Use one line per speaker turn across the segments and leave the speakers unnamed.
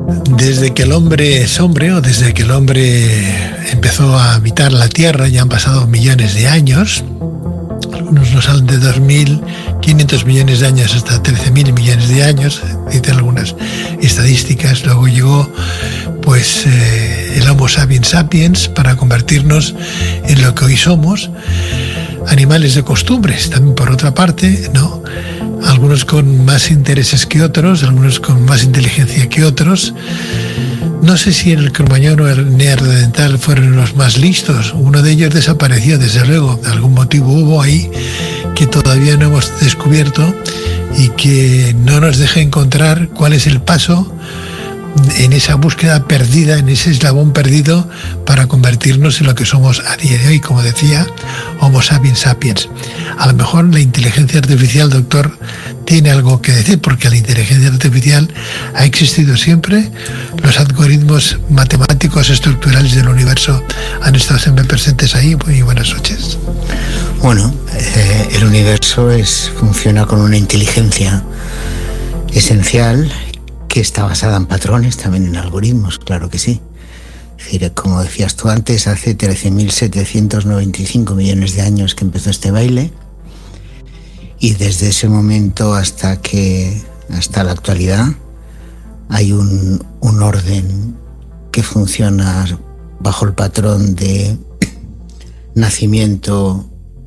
Desde que el hombre es hombre, o desde que el hombre empezó a habitar la Tierra, ya han pasado millones de años. Algunos nos hablan de 2.500 millones de años hasta 13.000 millones de años, dicen algunas estadísticas. Luego llegó pues el Homo sapiens sapiens para convertirnos en lo que hoy somos, animales de costumbres, también por otra parte, ¿no? Algunos con más intereses que otros, algunos con más inteligencia que otros. No sé si el Cromagnon o el Neandertal fueron los más listos. Uno de ellos desapareció, desde luego. Algún motivo hubo ahí que todavía no hemos descubierto y que no nos deja encontrar cuál es el paso en esa búsqueda perdida, en ese eslabón perdido para convertirnos en lo que somos a día de hoy, como decía, Homo sapiens sapiens. A lo mejor la inteligencia artificial, doctor, tiene algo que decir, porque la inteligencia artificial ha existido siempre. Los algoritmos matemáticos estructurales del universo han estado siempre presentes ahí. Muy buenas noches.
Bueno, el universo funciona con una inteligencia esencial que está basada en patrones, también en algoritmos, claro que sí. Es decir, como decías tú antes, hace 13.795 millones de años que empezó este baile, y desde ese momento hasta la actualidad hay un orden que funciona bajo el patrón de nacimiento,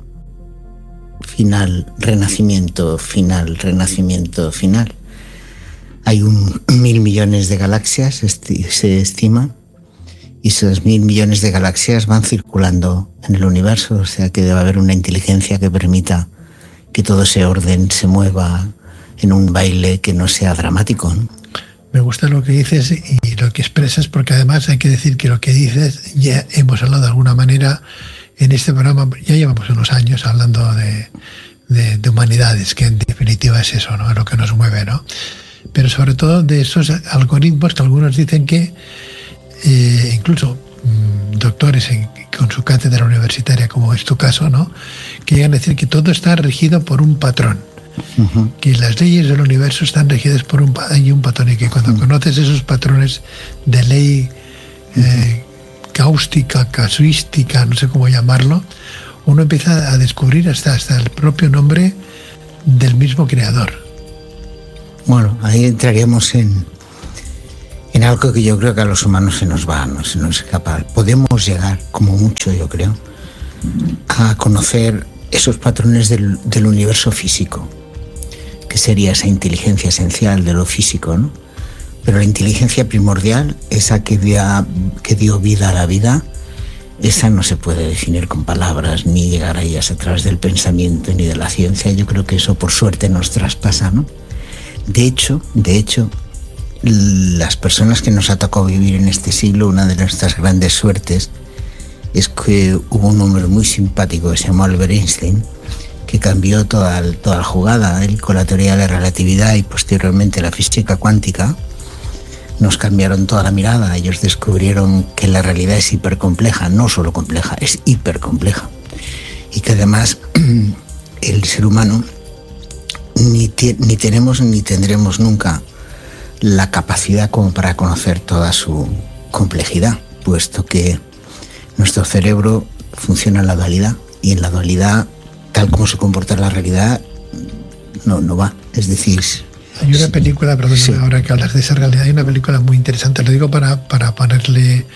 final, renacimiento, final, renacimiento, final. Hay 1.000 millones de galaxias, se estima, y esos 1.000 millones de galaxias van circulando en el universo, o sea que debe haber una inteligencia que permita que todo ese orden se mueva en un baile que no sea dramático, ¿no?
Me gusta lo que dices y lo que expresas, porque además hay que decir que lo que dices ya hemos hablado de alguna manera en este programa, ya llevamos unos años hablando de humanidades, que en definitiva es eso, ¿no? Lo que nos mueve, ¿no? Pero sobre todo de esos algoritmos que algunos dicen que incluso doctores con su cátedra universitaria, como es tu caso, ¿no? Que llegan a decir que todo está regido por un patrón. Uh-huh. Que las leyes del universo están regidas por un patrón, y que cuando conoces esos patrones de ley cáustica, casuística, no sé cómo llamarlo, uno empieza a descubrir hasta el propio nombre del mismo creador.
Bueno, ahí entraríamos en algo que yo creo que a los humanos se nos escapa. Podemos llegar, como mucho yo creo, a conocer esos patrones del universo físico, que sería esa inteligencia esencial de lo físico, ¿no? Pero la inteligencia primordial, esa que dio vida a la vida, esa no se puede definir con palabras, ni llegar a ellas a través del pensamiento ni de la ciencia. Yo creo que eso por suerte nos traspasa, ¿no? De hecho, las personas que nos ha tocado vivir en este siglo, una de nuestras grandes suertes es que hubo un hombre muy simpático que se llamó Albert Einstein, que cambió toda la jugada. Él, con la teoría de la relatividad y posteriormente la física cuántica, nos cambiaron toda la mirada. Ellos descubrieron que la realidad es hipercompleja, no solo compleja, es hipercompleja, y que además el ser humano ni tenemos ni tendremos nunca la capacidad como para conocer toda su complejidad, puesto que nuestro cerebro funciona en la dualidad, y en la dualidad, tal como se comporta la realidad, no va. Es decir,
hay una película, perdón, sí, ahora que hablas de esa realidad, hay una película muy interesante, lo digo para ponerle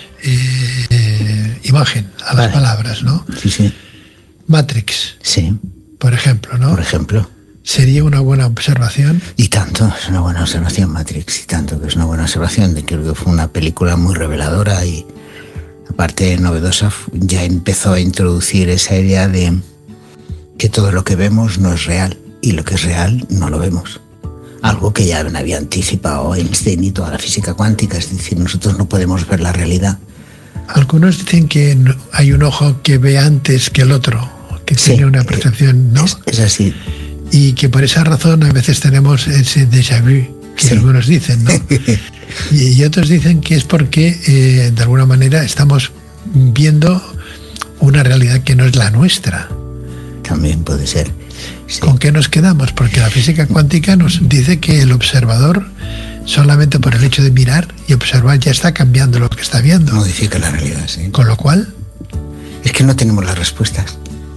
imagen a las palabras, ¿no?
Sí, sí.
Matrix.
Sí.
Por ejemplo, ¿no?
Por ejemplo.
¿Sería una buena observación?
Y tanto, es una buena observación, Matrix, y tanto que es una buena observación. Creo que fue una película muy reveladora y, aparte novedosa, ya empezó a introducir esa idea de que todo lo que vemos no es real, y lo que es real no lo vemos. Algo que ya había anticipado Einstein y toda la física cuántica, es decir, nosotros no podemos ver la realidad.
Algunos dicen que hay un ojo que ve antes que el otro, que sí, tiene una percepción, ¿no?
Es así.
Y que por esa razón a veces tenemos ese déjà vu, que sí, algunos dicen, ¿no? y otros dicen que es porque de alguna manera estamos viendo una realidad que no es la nuestra.
También puede ser. Sí.
¿Con qué nos quedamos? Porque la física cuántica nos dice que el observador solamente por el hecho de mirar y observar ya está cambiando lo que está viendo.
Modifica la realidad, sí.
Con lo cual...
Es que no tenemos las respuestas.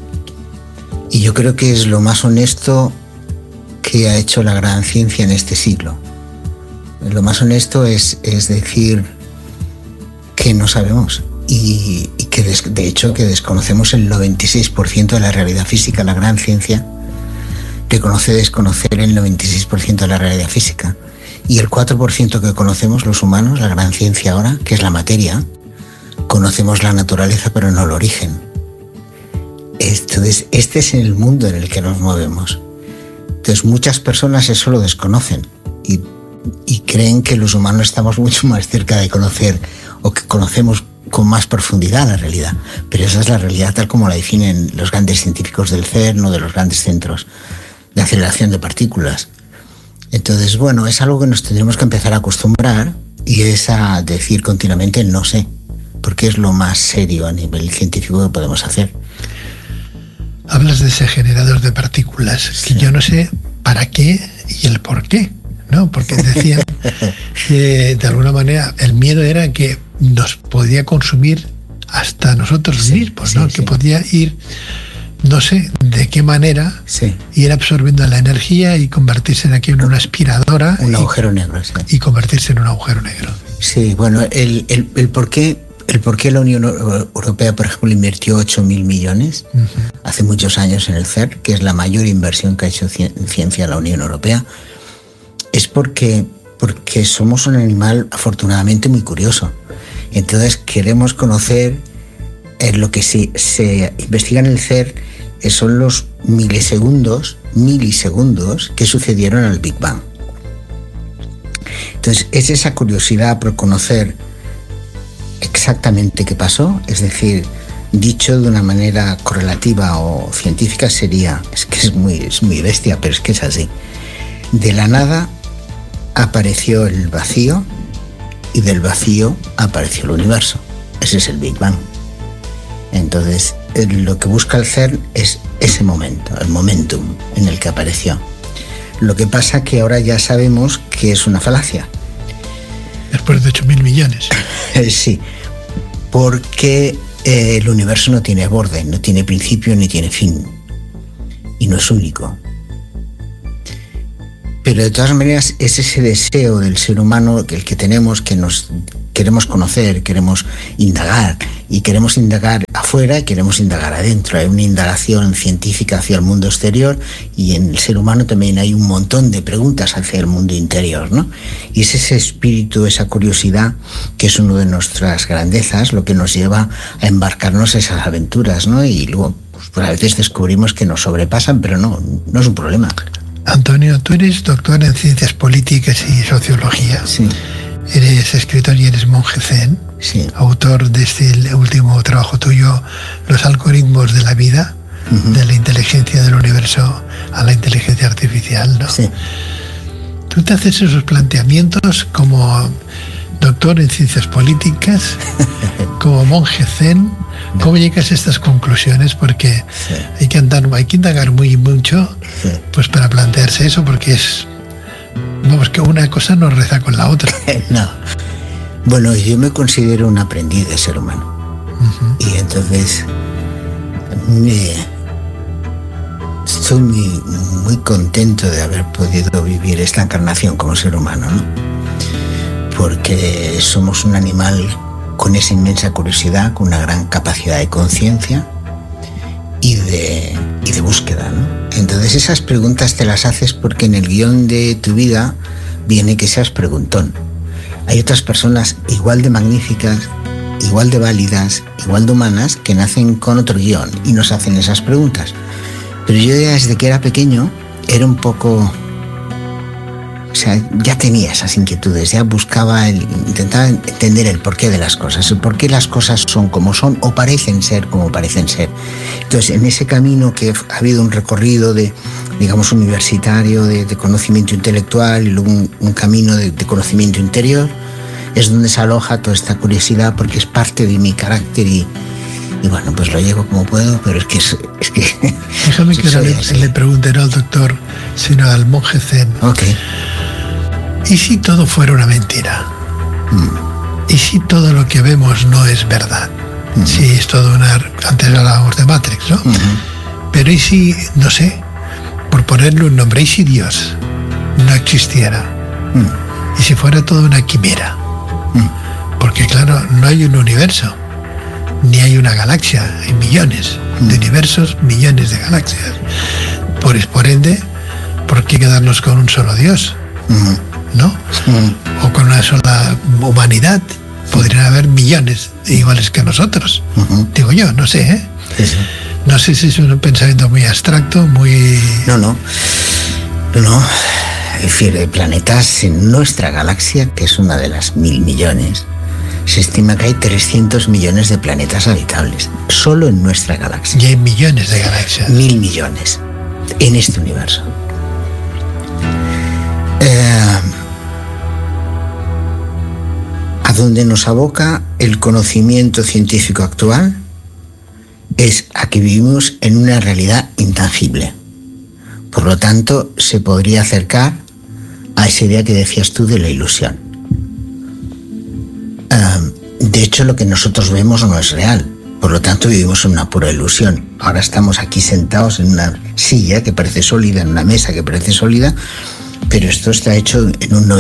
Y yo creo que es lo más honesto que ha hecho la gran ciencia en este siglo. Lo más honesto es decir que no sabemos y que de hecho que desconocemos el 96% de la realidad física. La gran ciencia reconoce desconocer el 96% de la realidad física. Y el 4% que conocemos los humanos, la gran ciencia ahora, que es la materia, conocemos la naturaleza pero no el origen. Entonces, este es el mundo en el que nos movemos. Entonces, muchas personas eso lo desconocen y creen que los humanos estamos mucho más cerca de conocer o que conocemos con más profundidad la realidad. Pero esa es la realidad tal como la definen los grandes científicos del CERN o de los grandes centros de aceleración de partículas. Entonces, bueno, es algo que nos tendremos que empezar a acostumbrar y es a decir continuamente no sé, porque es lo más serio a nivel científico que podemos hacer.
Hablas de ese generador de partículas, sí, que yo no sé para qué y el por qué, ¿no? Porque decían que de alguna manera el miedo era que nos podía consumir hasta nosotros mismos, ¿no? Sí, que podía ir, no sé de qué manera, ir absorbiendo la energía y convertirse en aquí en una aspiradora.
Un agujero negro, sí.
Y convertirse en un agujero negro.
Sí, bueno, el por qué... El por qué la Unión Europea, por ejemplo, invirtió 8.000 millones hace muchos años en el CERN, que es la mayor inversión que ha hecho en ciencia la Unión Europea, es porque somos un animal afortunadamente muy curioso. Entonces queremos conocer lo que se investiga en el CERN, son los milisegundos que sucedieron al Big Bang. Entonces es esa curiosidad por conocer exactamente qué pasó, es decir, dicho de una manera correlativa o científica sería, es muy bestia, pero es que es así. De la nada apareció el vacío y del vacío apareció el universo. Ese es el Big Bang. Entonces, lo que busca el CERN es ese momento, el momentum en el que apareció. Lo que pasa que ahora ya sabemos que es una falacia.
Después de 8.000 millones.
Sí, porque el universo no tiene borde, no tiene principio ni tiene fin. Y no es único. Pero de todas maneras es ese deseo del ser humano el que tenemos, que nos queremos conocer, queremos indagar. Y queremos indagar afuera y queremos indagar adentro. Hay una indagación científica hacia el mundo exterior y en el ser humano también hay un montón de preguntas hacia el mundo interior, ¿no? Y es ese espíritu, esa curiosidad, que es una de nuestras grandezas, lo que nos lleva a embarcarnos en esas aventuras, ¿no? Y luego pues a veces descubrimos que nos sobrepasan, pero no es un problema.
Antonio, tú eres doctor en ciencias políticas y sociología.
Sí.
Eres escritor y eres monje zen.
Sí.
Autor de este último trabajo tuyo, Los algoritmos de la vida, de la inteligencia del universo a la inteligencia artificial, ¿no?
Sí.
Tú te haces esos planteamientos como doctor en ciencias políticas, como monje zen. ¿Cómo llegas a estas conclusiones? Porque hay que indagar mucho, pues para plantearse eso, porque vamos, que una cosa no reza con la otra.
No. Bueno, yo me considero un aprendiz de ser humano. Y entonces estoy muy contento de haber podido vivir esta encarnación como ser humano, ¿no? Porque somos un animal con esa inmensa curiosidad, con una gran capacidad de conciencia y de búsqueda, ¿no? Entonces esas preguntas te las haces porque en el guión de tu vida viene que seas preguntón. Hay otras personas igual de magníficas, igual de válidas, igual de humanas, que nacen con otro guión y nos hacen esas preguntas. Pero yo ya desde que era pequeño era un poco... O sea, ya tenía esas inquietudes, ya intentaba entender el porqué de las cosas, el por qué las cosas son como son o parecen ser como parecen ser. Entonces, en ese camino que ha habido un recorrido de, digamos, universitario, de conocimiento intelectual y luego un camino de conocimiento interior, es donde se aloja toda esta curiosidad porque es parte de mi carácter y bueno, pues lo llevo como puedo, pero es que...
Déjame que ahora le pregunte no al doctor, sino al monje zen.
Ok.
¿Y si todo fuera una mentira? ¿Y si todo lo que vemos no es verdad? Si es todo antes hablábamos de Matrix, ¿no? Pero ¿y si, no sé, por ponerle un nombre, ¿y si Dios no existiera? ¿Y si fuera todo una quimera? Porque claro, no hay un universo, ni hay una galaxia, hay millones de universos, millones de galaxias. Por ende, ¿por qué quedarnos con un solo Dios? ¿No? O con una sola humanidad. Podrían haber millones iguales que nosotros. Digo yo, no sé, ¿eh?
Sí.
No sé si es un pensamiento muy abstracto, muy...
No. Es decir, de planetas en nuestra galaxia, que es una de las 1.000 millones, se estima que hay 300 millones de planetas habitables, solo en nuestra galaxia.
Y hay millones de galaxias.
1.000 millones en este universo. A donde nos aboca el conocimiento científico actual es a que vivimos en una realidad intangible. Por lo tanto, se podría acercar a esa idea que decías tú de la ilusión. De hecho, lo que nosotros vemos no es real. Por lo tanto, vivimos en una pura ilusión. Ahora estamos aquí sentados en una silla que parece sólida, en una mesa que parece sólida, pero esto está hecho en un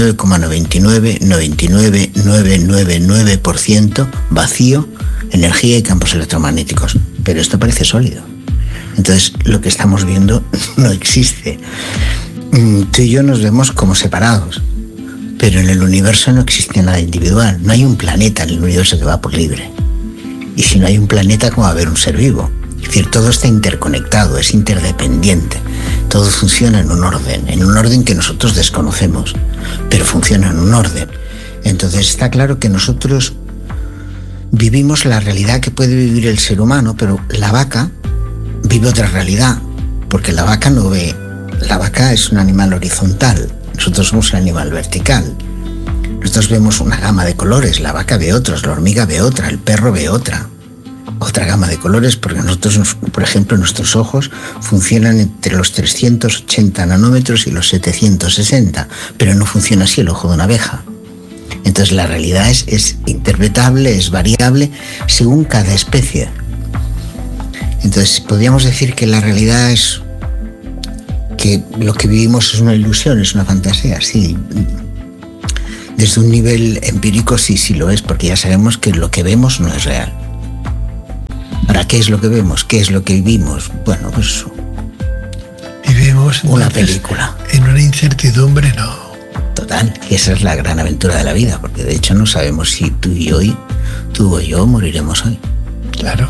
99,99999% vacío, energía y campos electromagnéticos. Pero esto parece sólido. Entonces, lo que estamos viendo no existe. Tú y yo nos vemos como separados, pero en el universo no existe nada individual. No hay un planeta en el universo que va por libre. Y si no hay un planeta, ¿cómo va a haber un ser vivo? Es decir, todo está interconectado, es interdependiente. Todo funciona en un orden que nosotros desconocemos, pero funciona en un orden. Entonces está claro que nosotros vivimos la realidad que puede vivir el ser humano, pero la vaca vive otra realidad, porque la vaca no ve. La vaca es un animal horizontal, nosotros somos un animal vertical. Nosotros vemos una gama de colores, la vaca ve otros, la hormiga ve otra, el perro ve otra gama de colores, porque nosotros, por ejemplo, nuestros ojos funcionan entre los 380 nanómetros y los 760, pero no funciona así el ojo de una abeja. Entonces la realidad es interpretable, es variable según cada especie. Entonces podríamos decir que la realidad es que lo que vivimos es una ilusión, es una fantasía, sí. Desde un nivel empírico sí lo es, porque ya sabemos que lo que vemos no es real. ¿Para qué es lo que vemos? ¿Qué es lo que vivimos? Bueno, pues
vivimos
una película.
En una incertidumbre, no.
Total, y esa es la gran aventura de la vida, porque de hecho no sabemos si tú o yo moriremos hoy.
Claro.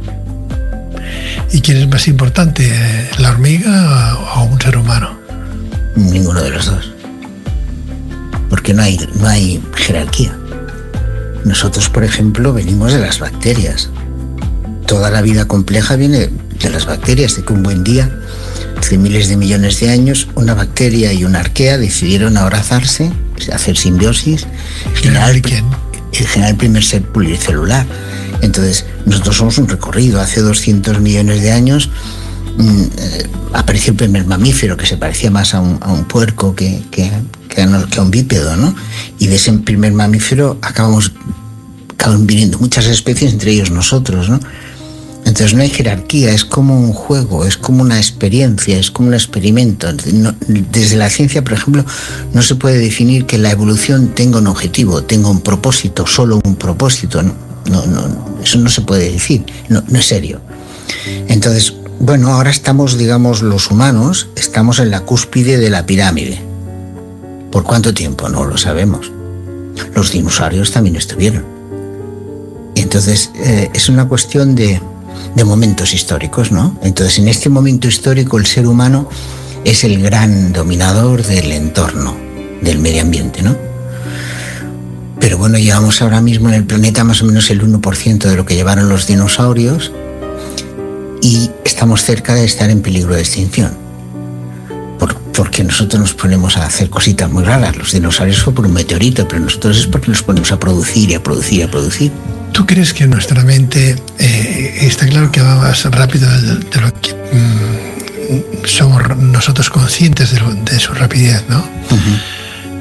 ¿Y quién es más importante, la hormiga o un ser humano?
Ninguno de los dos. Porque no hay jerarquía. Nosotros, por ejemplo, venimos de las bacterias. Toda la vida compleja viene de las bacterias, de que un buen día, hace miles de millones de años, una bacteria y una arquea decidieron abrazarse, hacer simbiosis, generar el primer ser pluricelular. Entonces, nosotros somos un recorrido. Hace 200 millones de años apareció el primer mamífero, que se parecía más a un puerco que a un bípedo, ¿no? Y de ese primer mamífero acaban viniendo muchas especies, entre ellos nosotros, ¿no? Entonces no hay jerarquía, es como un juego, es como una experiencia, es como un experimento. Desde la ciencia, por ejemplo, no se puede definir que la evolución tenga un objetivo, tenga un propósito, solo un propósito, ¿no? No, eso no se puede decir, no es serio. Entonces, bueno, ahora estamos, digamos, los humanos, estamos en la cúspide de la pirámide. ¿Por cuánto tiempo? No lo sabemos. Los dinosaurios también estuvieron. Y entonces es una cuestión de momentos históricos, ¿no? Entonces, en este momento histórico, el ser humano es el gran dominador del entorno, del medio ambiente, ¿no? Pero bueno, llevamos ahora mismo en el planeta más o menos el 1% de lo que llevaron los dinosaurios y estamos cerca de estar en peligro de extinción. Porque nosotros nos ponemos a hacer cositas muy raras. Los dinosaurios fue por un meteorito, pero nosotros es porque nos ponemos a producir y a producir y a producir.
¿Tú crees que nuestra mente, está claro que va más rápido de lo que somos nosotros conscientes de su rapidez, ¿no?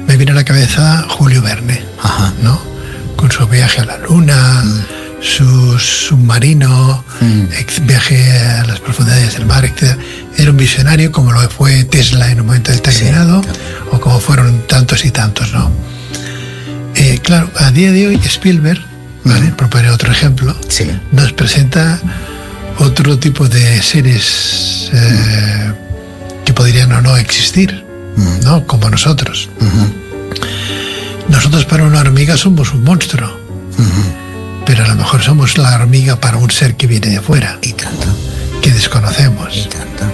Me viene a la cabeza Julio Verne, ¿no? Con su viaje a la luna, su submarino, viaje a las profundidades del mar, etc. Era un visionario como lo fue Tesla en un momento determinado, o como fueron tantos y tantos, ¿no? Claro, a día de hoy Spielberg, ¿vale? Por poner otro ejemplo, nos presenta otro tipo de seres que podrían o no existir, ¿no? Como nosotros. Nosotros para una hormiga somos un monstruo, pero a lo mejor somos la hormiga para un ser que viene de fuera,
y tanto,
que desconocemos.
y tanto.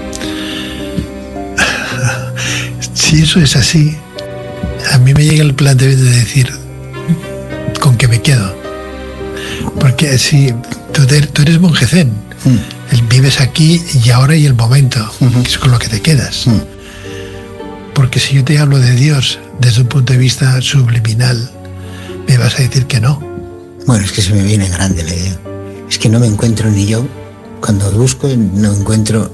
Si eso es así, a mí me llega el planteamiento de decir, ¿con qué me quedo? Porque si tú eres monje zen, vives aquí y ahora y el momento, que es con lo que te quedas. Porque si yo te hablo de Dios desde un punto de vista subliminal, me vas a decir que no.
Bueno, es que se me viene grande la idea. Es que no me encuentro ni yo. Cuando busco no encuentro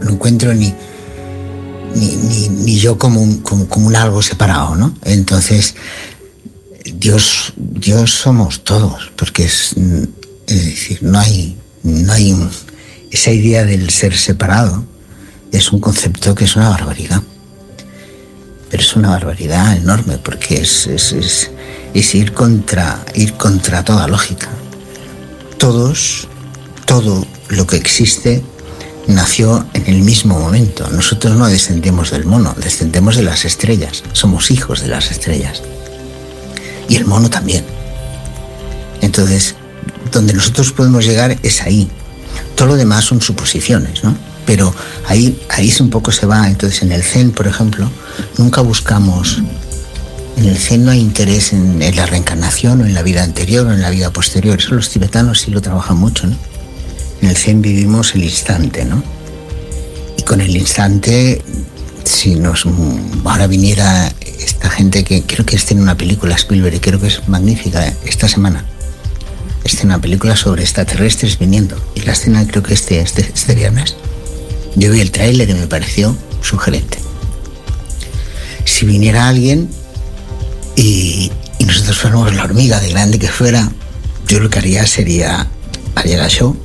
ni yo como un algo separado, ¿no? Entonces, Dios somos todos, porque es decir, no hay esa idea del ser separado es un concepto que es una barbaridad. Pero es una barbaridad enorme, porque es ir contra toda lógica. Todo lo que existe nació en el mismo momento. Nosotros no descendemos del mono, descendemos de las estrellas. Somos hijos de las estrellas. Y el mono también. Entonces, donde nosotros podemos llegar es ahí. Todo lo demás son suposiciones, ¿no? Pero ahí un poco se va. Entonces, en el Zen, por ejemplo, nunca buscamos... En el Zen no hay interés en la reencarnación o en la vida anterior o en la vida posterior. Eso los tibetanos sí lo trabajan mucho, ¿no? En el Zen vivimos el instante, ¿no? Y con el instante, si ahora viniera esta gente que creo que está en una película, Spielberg, y creo que es magnífica, esta semana, está en una película sobre extraterrestres viniendo. Y la escena creo que este viernes. Yo vi el tráiler y me pareció sugerente. Si viniera alguien y nosotros fuéramos la hormiga, de grande que fuera, yo lo que haría sería haría la show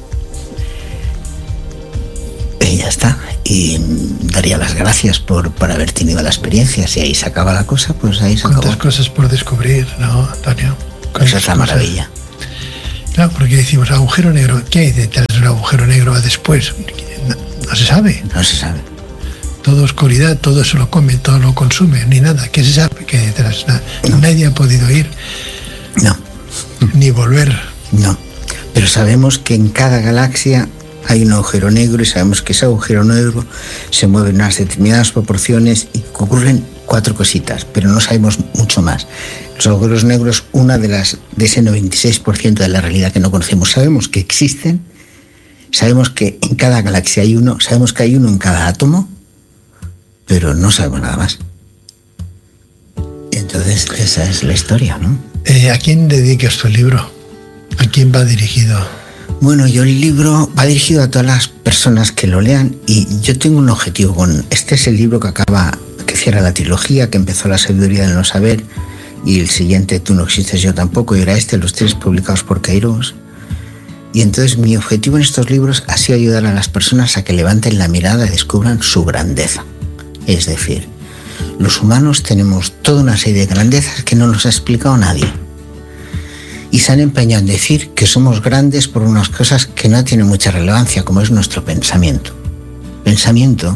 y ya está, y daría las gracias por haber tenido la experiencia. Si ahí se acaba la cosa, pues ahí se acabó.
Cuántas cosas por descubrir, ¿no, Antonio?
Esa es la maravilla.
Claro, porque decimos agujero negro, ¿qué hay detrás de un agujero negro después? No se sabe.
No se sabe.
Todo oscuridad, todo se lo come, todo lo consume, ni nada. ¿Qué se sabe que hay detrás? No. Nadie ha podido ir.
No.
Ni volver.
No. Pero sabemos que en cada galaxia hay un agujero negro y sabemos que ese agujero negro se mueve en unas determinadas proporciones y ocurren 4 cositas, pero no sabemos mucho más. Los agujeros negros, una de ese 96% de la realidad que no conocemos, sabemos que existen, sabemos que en cada galaxia hay uno, sabemos que hay uno en cada átomo, pero no sabemos nada más. Entonces, esa es la historia, ¿no?
¿A quién dedicas tu libro? ¿A quién va dirigido?
Bueno, el libro va dirigido a todas las personas que lo lean, y yo tengo un objetivo este es el libro que cierra la trilogía, que empezó La sabiduría del no saber, y el siguiente Tú no existes, yo tampoco, y era los 3 publicados por Kairos. Y entonces mi objetivo en estos libros ha sido ayudar a las personas a que levanten la mirada y descubran su grandeza. Es decir, los humanos tenemos toda una serie de grandezas que no nos ha explicado nadie. Y se han empeñado en decir que somos grandes por unas cosas que no tienen mucha relevancia, como es nuestro pensamiento. Pensamiento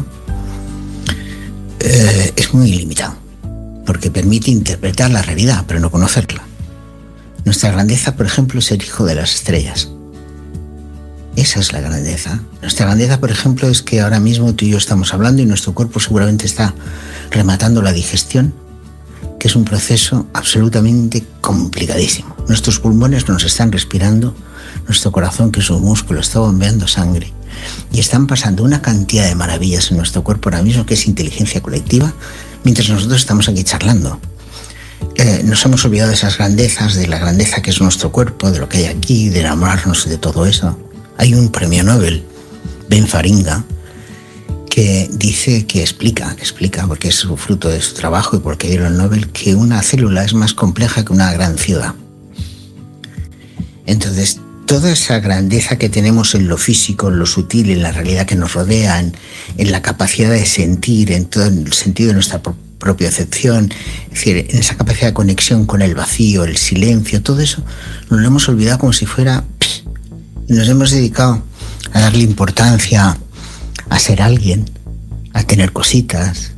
es muy limitado, porque permite interpretar la realidad, pero no conocerla. Nuestra grandeza, por ejemplo, es ser hijo de las estrellas. Esa es la grandeza. Nuestra grandeza, por ejemplo, es que ahora mismo tú y yo estamos hablando y nuestro cuerpo seguramente está rematando la digestión, que es un proceso absolutamente complicadísimo. Nuestros pulmones nos están respirando, nuestro corazón, que es un músculo, está bombeando sangre, y están pasando una cantidad de maravillas en nuestro cuerpo ahora mismo, que es inteligencia colectiva, mientras nosotros estamos aquí charlando. Nos hemos olvidado de esas grandezas, de la grandeza que es nuestro cuerpo, de lo que hay aquí, de enamorarnos de todo eso. Hay un premio Nobel, Ben Faringa, que dice que explica, porque es su fruto de su trabajo y porque dio el Nobel, que una célula es más compleja que una gran ciudad. Entonces, toda esa grandeza que tenemos en lo físico, en lo sutil, en la realidad que nos rodea, en la capacidad de sentir, en todo el sentido de nuestra propia acepción, es decir, en esa capacidad de conexión con el vacío, el silencio, todo eso, nos lo hemos olvidado como si fuera... Y nos hemos dedicado a darle importancia a ser alguien, a tener cositas,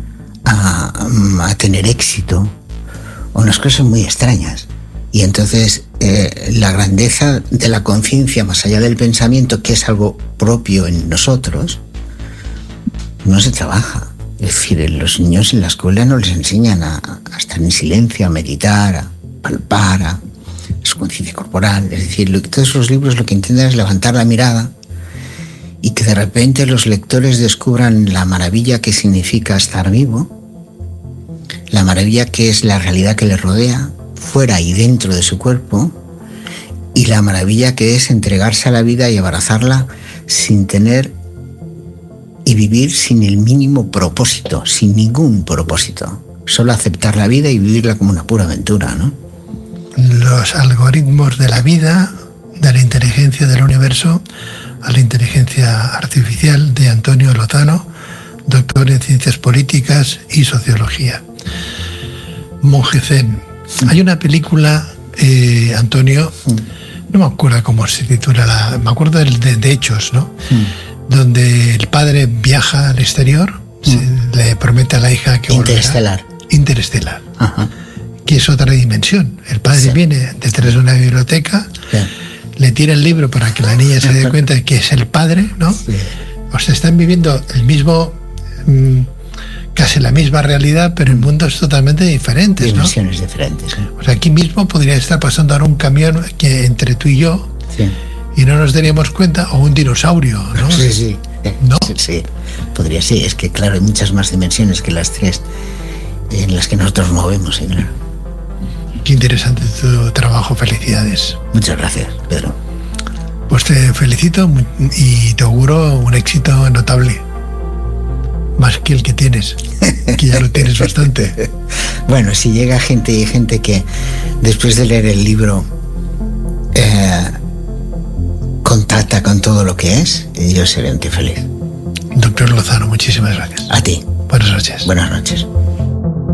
a tener éxito, unas cosas muy extrañas. Y entonces la grandeza de la conciencia, más allá del pensamiento, que es algo propio en nosotros, no se trabaja. Es decir, los niños en la escuela no les enseñan a estar en silencio, a meditar, a palpar, a su conciencia corporal. Es decir, todos los libros lo que intentan es levantar la mirada y que de repente los lectores descubran la maravilla que significa estar vivo, la maravilla que es la realidad que les rodea, fuera y dentro de su cuerpo, y la maravilla que es entregarse a la vida y abrazarla sin tener y vivir sin el mínimo propósito, sin ningún propósito, solo aceptar la vida y vivirla como una pura aventura, ¿no?
Los algoritmos de la vida, de la inteligencia del universo a la inteligencia artificial, de Antonio Lozano, doctor en Ciencias Políticas y Sociología. Monje Zen. Hay una película, Antonio, no me acuerdo cómo se titula, me acuerdo de Hechos, ¿no? Donde el padre viaja al exterior, le promete a la hija que
Interestelar.
Interestelar.
Ajá.
Que es otra dimensión. El padre viene detrás de una biblioteca, le tira el libro para que la niña se dé cuenta de que es el padre, ¿no?
Sí.
O sea, están viviendo el mismo, casi la misma realidad, pero en mundos totalmente diferentes, ¿no?
Dimensiones diferentes.
O sea, aquí mismo podría estar pasando ahora un camión que entre tú y yo, y no nos daríamos cuenta, o un dinosaurio, ¿no?
Sí.
¿No?
Sí, podría ser. Es que, claro, hay muchas más dimensiones que las tres en las que nosotros movemos, ¿sí? Claro.
Qué interesante tu trabajo, felicidades.
Muchas gracias, Pedro.
Pues te felicito y te auguro un éxito notable. Más que el que tienes, que ya lo tienes bastante.
Bueno, si llega gente que después de leer el libro contacta con todo lo que es, yo seré muy feliz.
Doctor Lozano, muchísimas gracias.
A ti.
Buenas noches.
Buenas noches.